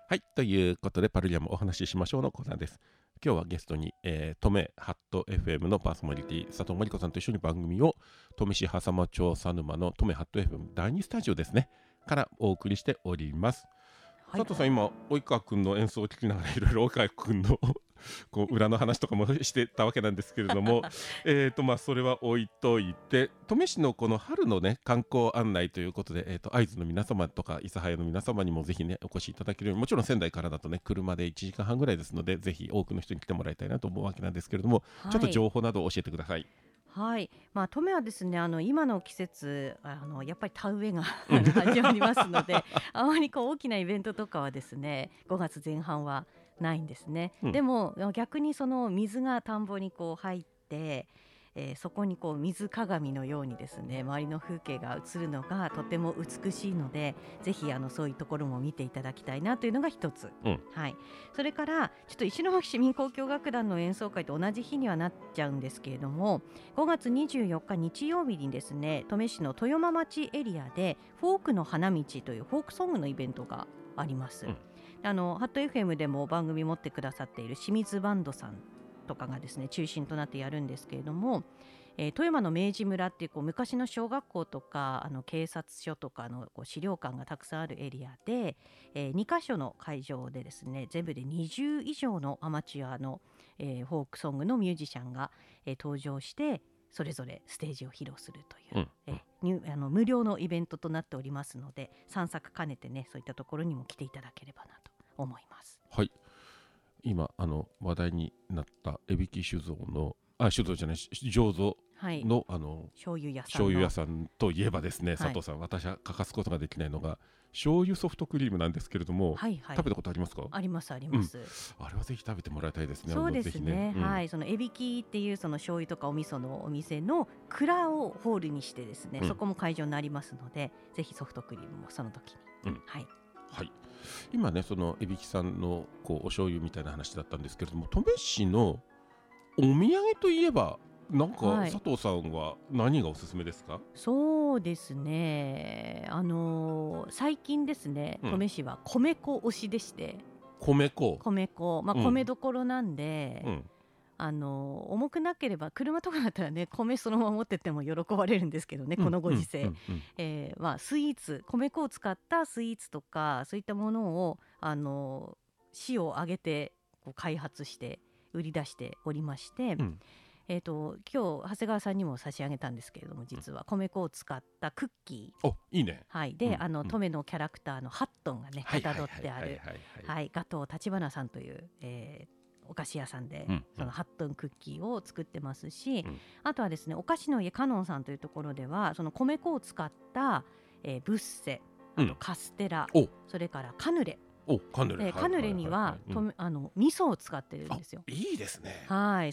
はい、ということでパルリアムお話ししましょうのコーナーです。今日はゲストに、登米ハット FM のパーソナリティ佐藤真理子さんと一緒に番組を登米市波佐間町佐沼の登米ハット FM 第2スタジオですねからお送りしております。 はい、 佐藤さん、今及川君の演奏を聞きながらいろいろ及川君のこう裏の話とかもしてたわけなんですけれどもそれは置いといて、登米市のこの春のね観光案内ということで、会津の皆様とか諫早の皆様にもぜひねお越しいただけるように、もちろん仙台からだとね車で1時間半ぐらいですので、ぜひ多くの人に来てもらいたいなと思うわけなんですけれども、ちょっと情報などを教えてください。 はい、登米はですね、今の季節やっぱり田植えが始まりますのであまりこう大きなイベントとかはですね5月前半はないんですね、 うんでも逆にその水が田んぼにこう入って、そこにこう水鏡のようにですね周りの風景が映るのがとても美しいので、ぜひそういうところも見ていただきたいなというのが一つ、はい、それからちょっと石巻市民交響楽団の演奏会と同じ日にはなっちゃうんですけれども、5月24日日曜日にですね登米市の豊間町エリアでフォークの花道というフォークソングのイベントがあります、ハット FM でも番組持ってくださっている清水バンドさんとかがですね中心となってやるんですけれども、富山の明治村っていう、昔の小学校とか警察署とかの資料館がたくさんあるエリアで、2カ所の会場でですね全部で20以上のアマチュアの、フォークソングのミュージシャンが、登場してそれぞれステージを披露するという、無料のイベントとなっておりますので、散策兼ねてねそういったところにも来ていただければなと思います。 はい、今話題になった江引酒造の酒造じゃない醸造の、 醤油屋さん醤油屋さんといえばですね、佐藤さん、 はい、 私は欠かすことができないのが醤油ソフトクリームなんですけれども、 はいはい、 食べたことありますか？ ありますあります、 あれはぜひ食べてもらいたいですね。 そうですね、 ぜひはい、その江引っていうその醤油とかお味噌のお店の蔵をホールにしてですね、そこも会場になりますので、ぜひソフトクリームもその時に、はいはい、今ねその江引さんのお醤油みたいな話だったんですけれども、登米市のお土産といえばなんか、佐藤さんは何がおすすめですか？ そうですね、最近ですね登米市は米粉推しでして、米粉、米どころなんで、重くなければ車とかだったらね米そのまま持ってっても喜ばれるんですけどね、このご時世、スイーツ、米粉を使ったスイーツとかそういったものを市を挙げて開発して売り出しておりまして、今日長谷川さんにも差し上げたんですけれども、実は米粉を使ったクッキー、 いいね、 で登米のキャラクターのハットンがねかたどってあるガトー立花さんという、お菓子屋さんで、そのハットンクッキーを作ってますし、あとはですねお菓子の家カノンさんというところではその米粉を使った、ブッセ、あとカステラ、それからカヌレ、カヌレには味噌を使ってるんですよ。 いいですね。 はい、